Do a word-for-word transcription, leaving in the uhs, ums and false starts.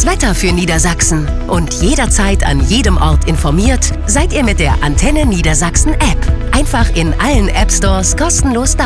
Das Wetter für Niedersachsen. Und jederzeit an jedem Ort informiert seid ihr mit der Antenne Niedersachsen App. Einfach in allen App Stores kostenlos downloaden.